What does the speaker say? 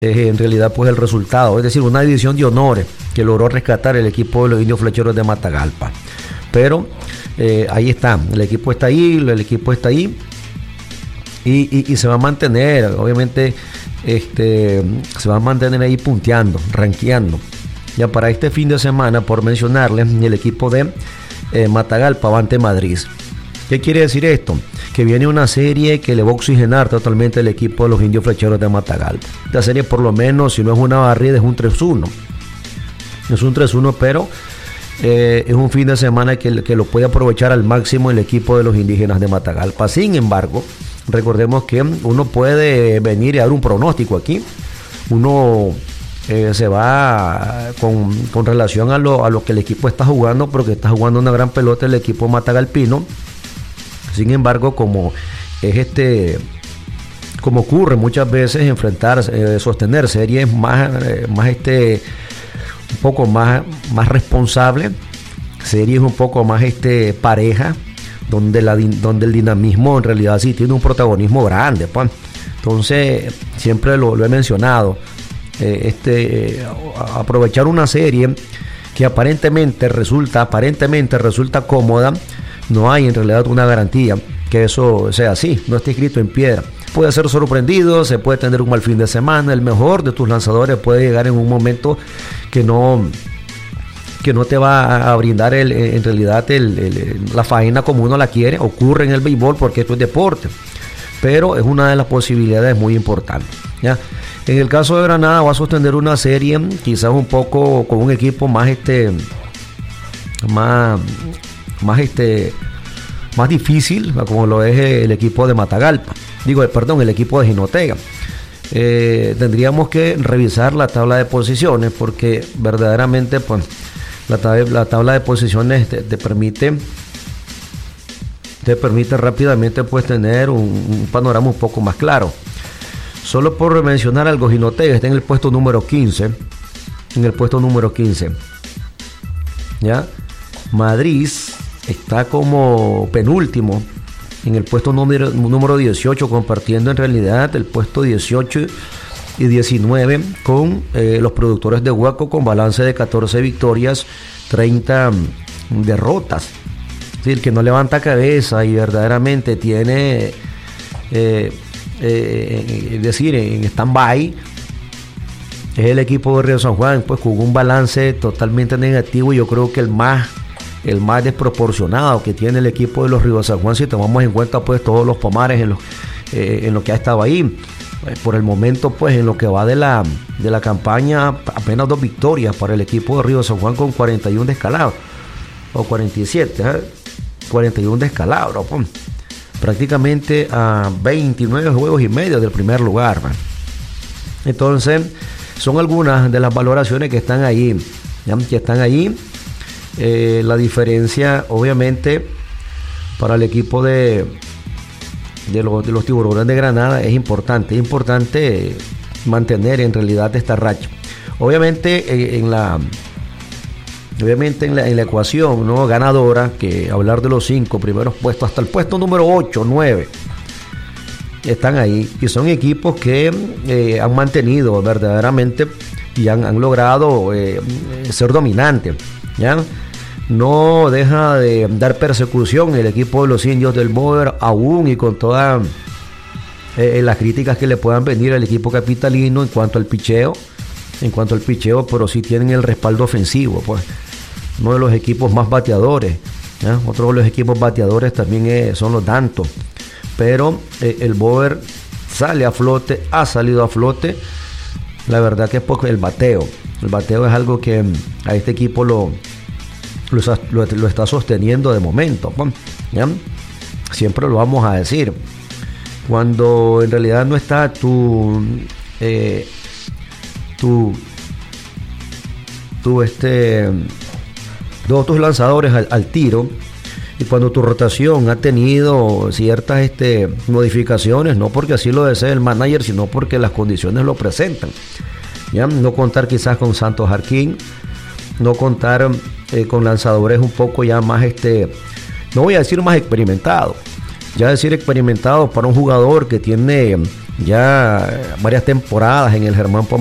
en realidad pues el resultado, es decir, una división de honores que logró rescatar el equipo de los Indios Flecheros de Matagalpa. Pero ahí está, el equipo está ahí y se va a mantener, obviamente se va a mantener ahí punteando, rankeando. Ya para este fin de semana, por mencionarles, el equipo de Matagalpa va ante Madrid. ¿Qué quiere decir esto? Que viene una serie que le va a oxigenar totalmente el equipo de los Indios Flecheros de Matagalpa. Esta serie, por lo menos, si no es una barrida, es un 3-1. Es un 3-1, pero es un fin de semana que lo puede aprovechar al máximo el equipo de los indígenas de Matagalpa. Sin embargo, recordemos que uno puede venir y dar un pronóstico aquí. Uno se va con relación a lo que el equipo está jugando, porque está jugando una gran pelota el equipo matagalpino. Sin embargo, como ocurre muchas veces, sostener series más un poco más responsable, series un poco más pareja, donde el dinamismo en realidad sí tiene un protagonismo grande, pues. Entonces, siempre lo he mencionado, aprovechar una serie que aparentemente resulta cómoda. No hay en realidad una garantía que eso sea así, no está escrito en piedra. Puede ser sorprendido, se puede tener un mal fin de semana, el mejor de tus lanzadores puede llegar en un momento que no te va a brindar en realidad la faena como uno la quiere. Ocurre en el béisbol porque esto es deporte, pero es una de las posibilidades muy importantes, ¿ya? En el caso de Granada va a sostener una serie quizás un poco con un equipo más difícil, como lo es el equipo de Matagalpa, el equipo de Jinotega. Tendríamos que revisar la tabla de posiciones, porque verdaderamente pues la tabla de posiciones te permite rápidamente pues tener un panorama un poco más claro. Solo por mencionar algo, Jinotega está en el puesto número 15, ¿ya? Madrid está como penúltimo en el puesto número 18, compartiendo en realidad el puesto 18 y 19 con los productores de Huaco, con balance de 14 victorias, 30 derrotas. Es decir, que no levanta cabeza y verdaderamente tiene, en stand-by, es el equipo de Río San Juan, pues con un balance totalmente negativo. Yo creo que el más desproporcionado que tiene el equipo de los Río San Juan, si tomamos en cuenta pues todos los pomares en lo que ha estado ahí. Por el momento, pues en lo que va de la campaña, apenas 2 victorias para el equipo de Río San Juan, con 41 descalabros, o 47, 41 descalabros, pues. Prácticamente a 29 juegos y medio del primer lugar, man. Entonces, son algunas de las valoraciones que están ahí, ¿ya? La diferencia, obviamente, para el equipo de los Tiburones de Granada es importante mantener en realidad esta racha. Obviamente en la ecuación, ¿no?, ganadora, que hablar de los 5 primeros puestos hasta el puesto número 8, 9 están ahí, y son equipos que han mantenido verdaderamente y han logrado ser dominantes, ¿ya? No deja de dar persecución el equipo de los Indios del Boer, aún y con todas las críticas que le puedan venir al equipo capitalino en cuanto al picheo, pero sí tienen el respaldo ofensivo, pues. Uno de los equipos más bateadores, ¿ya? Otro de los equipos bateadores también son los Dantos, pero el Boer ha salido a flote. La verdad que es porque el bateo es algo que a este equipo lo está sosteniendo de momento, ¿ya? Siempre lo vamos a decir. Cuando en realidad no está todos tus lanzadores al tiro, y cuando tu rotación ha tenido ciertas modificaciones, no porque así lo desee el manager, sino porque las condiciones lo presentan, ¿ya? No contar quizás con Santos Jarquín, no contar con lanzadores un poco ya más, no voy a decir más experimentados, ya decir experimentado para un jugador que tiene ya varias temporadas en el Germán